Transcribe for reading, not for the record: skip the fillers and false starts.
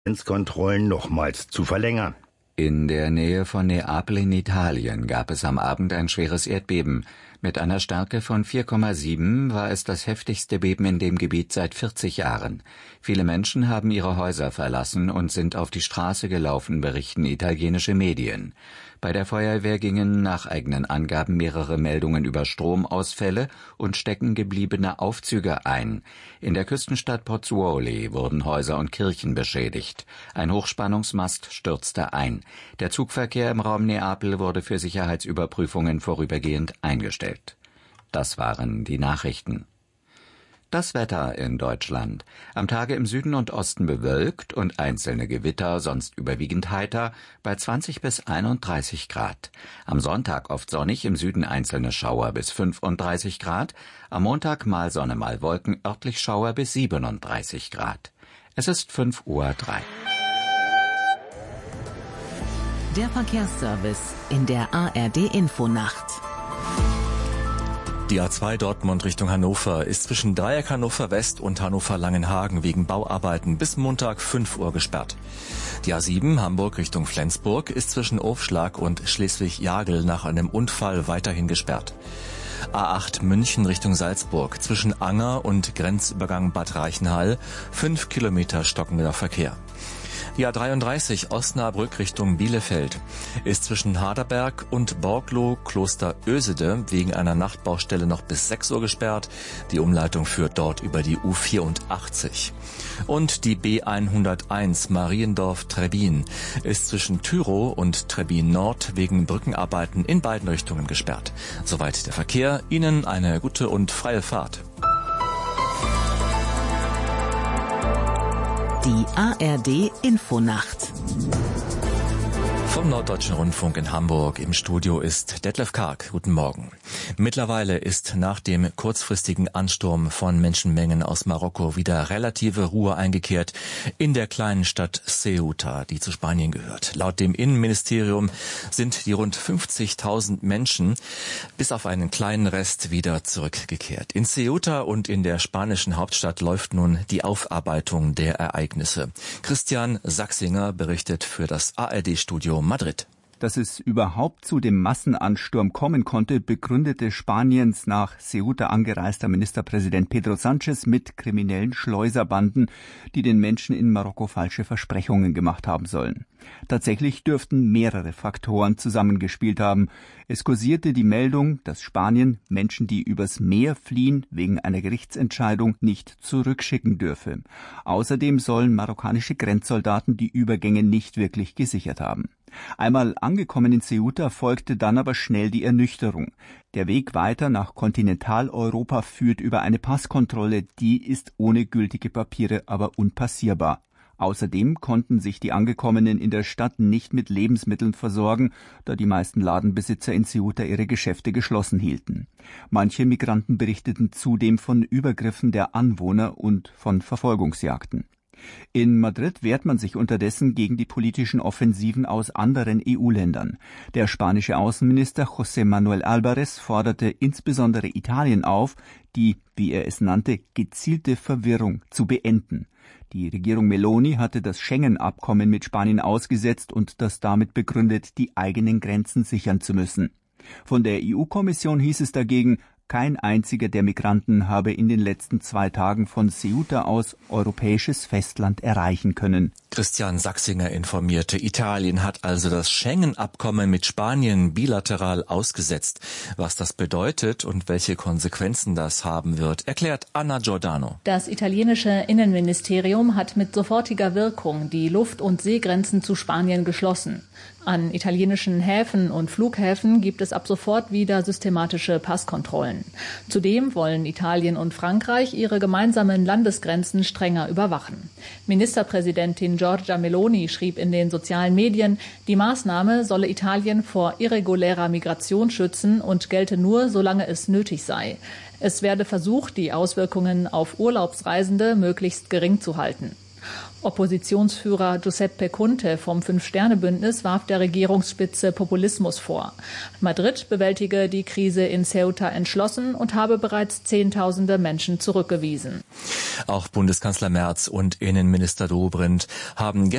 Grenzkontrollen nochmals zu verlängern. In der Nähe von Neapel in Italien gab es am Abend ein schweres Erdbeben. Mit einer Stärke von 4,7 war es das heftigste Beben in dem Gebiet seit 40 Jahren. Viele Menschen haben ihre Häuser verlassen und sind auf die Straße gelaufen, berichten italienische Medien. Bei der Feuerwehr gingen nach eigenen Angaben mehrere Meldungen über Stromausfälle und steckengebliebene Aufzüge ein. In der Küstenstadt Pozzuoli wurden Häuser und Kirchen beschädigt. Ein Hochspannungsmast stürzte ein. Der Zugverkehr im Raum Neapel wurde für Sicherheitsüberprüfungen vorübergehend eingestellt. Das waren die Nachrichten. Das Wetter in Deutschland. Am Tage im Süden und Osten bewölkt und einzelne Gewitter, sonst überwiegend heiter, bei 20 bis 31 Grad. Am Sonntag oft sonnig, im Süden einzelne Schauer bis 35 Grad. Am Montag mal Sonne, mal Wolken, örtlich Schauer bis 37 Grad. Es ist 5:03 Uhr. Der Verkehrsservice in der ARD-Infonacht. Die A2 Dortmund Richtung Hannover ist zwischen Dreieck Hannover West und Hannover Langenhagen wegen Bauarbeiten bis Montag 5 Uhr gesperrt. Die A7 Hamburg Richtung Flensburg ist zwischen Ofschlag und Schleswig-Jagel nach einem Unfall weiterhin gesperrt. A8 München Richtung Salzburg zwischen Anger und Grenzübergang Bad Reichenhall 5 Kilometer stockender Verkehr. Die A33 Osnabrück Richtung Bielefeld ist zwischen Harderberg und Borgloh Kloster Ösede wegen einer Nachtbaustelle noch bis 6 Uhr gesperrt. Die Umleitung führt dort über die U84. Und die B101 Mariendorf-Trebbin ist zwischen Tyrow und Trebbin Nord wegen Brückenarbeiten in beiden Richtungen gesperrt. Soweit der Verkehr. Ihnen eine gute und freie Fahrt. Die ARD-Infonacht. Vom Norddeutschen Rundfunk in Hamburg im Studio ist Detlef Karg. Guten Morgen. Mittlerweile ist nach dem kurzfristigen Ansturm von Menschenmengen aus Marokko wieder relative Ruhe eingekehrt in der kleinen Stadt Ceuta, die zu Spanien gehört. Laut dem Innenministerium sind die rund 50.000 Menschen bis auf einen kleinen Rest wieder zurückgekehrt. In Ceuta und in der spanischen Hauptstadt läuft nun die Aufarbeitung der Ereignisse. Christian Sachsinger berichtet für das ARD-Studio Madrid. Dass es überhaupt zu dem Massenansturm kommen konnte, begründete Spaniens nach Ceuta angereister Ministerpräsident Pedro Sánchez mit kriminellen Schleuserbanden, die den Menschen in Marokko falsche Versprechungen gemacht haben sollen. Tatsächlich dürften mehrere Faktoren zusammengespielt haben. Es kursierte die Meldung, dass Spanien Menschen, die übers Meer fliehen, wegen einer Gerichtsentscheidung nicht zurückschicken dürfe. Außerdem sollen marokkanische Grenzsoldaten die Übergänge nicht wirklich gesichert haben. Einmal angekommen in Ceuta folgte dann aber schnell die Ernüchterung. Der Weg weiter nach Kontinentaleuropa führt über eine Passkontrolle, die ist ohne gültige Papiere aber unpassierbar. Außerdem konnten sich die Angekommenen in der Stadt nicht mit Lebensmitteln versorgen, da die meisten Ladenbesitzer in Ceuta ihre Geschäfte geschlossen hielten. Manche Migranten berichteten zudem von Übergriffen der Anwohner und von Verfolgungsjagden. In Madrid wehrt man sich unterdessen gegen die politischen Offensiven aus anderen EU-Ländern. Der spanische Außenminister José Manuel Álvarez forderte insbesondere Italien auf, die, wie er es nannte, gezielte Verwirrung zu beenden. Die Regierung Meloni hatte das Schengen-Abkommen mit Spanien ausgesetzt und das damit begründet, die eigenen Grenzen sichern zu müssen. Von der EU-Kommission hieß es dagegen, kein einziger der Migranten habe in den letzten 2 Tagen von Ceuta aus europäisches Festland erreichen können. Christian Sachsinger informierte, Italien hat also das Schengen-Abkommen mit Spanien bilateral ausgesetzt. Was das bedeutet und welche Konsequenzen das haben wird, erklärt Anna Giordano. Das italienische Innenministerium hat mit sofortiger Wirkung die Luft- und Seegrenzen zu Spanien geschlossen. An italienischen Häfen und Flughäfen gibt es ab sofort wieder systematische Passkontrollen. Zudem wollen Italien und Frankreich ihre gemeinsamen Landesgrenzen strenger überwachen. Ministerpräsidentin Giorgia Meloni schrieb in den sozialen Medien, die Maßnahme solle Italien vor irregulärer Migration schützen und gelte nur, solange es nötig sei. Es werde versucht, die Auswirkungen auf Urlaubsreisende möglichst gering zu halten. Oppositionsführer Giuseppe Conte vom Fünf-Sterne-Bündnis warf der Regierungsspitze Populismus vor. Madrid bewältige die Krise in Ceuta entschlossen und habe bereits Zehntausende Menschen zurückgewiesen. Auch Bundeskanzler Merz und Innenminister Dobrindt haben